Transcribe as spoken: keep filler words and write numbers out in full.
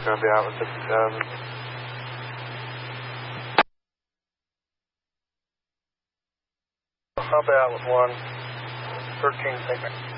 Gonna be out with fifty thousand. I'll be out with one. thirteen, take me.